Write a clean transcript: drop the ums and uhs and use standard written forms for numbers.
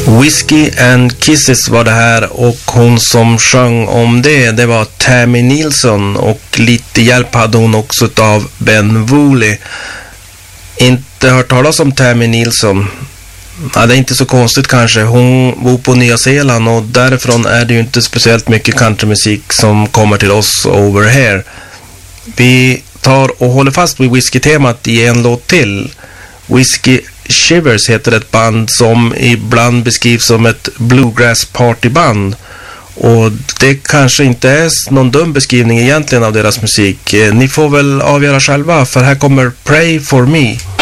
Whiskey and Kisses var det här, och hon som sjöng om det var Tammy Nilsson, och lite hjälp hade hon också av Ben Woolley. Inte hört talas om Tammy Nilsson. Ja, det är inte så konstigt kanske. Hon bor på Nya Zeeland, och därifrån är det ju inte speciellt mycket countrymusik som kommer till oss over here. Vi tar och håller fast vid whisky-temat i en låt till. Whiskey Shivers heter ett band som ibland beskrivs som ett bluegrass partyband, och det kanske inte är någon dum beskrivning egentligen av deras musik. Ni får väl avgöra själva, för här kommer Pray For Me.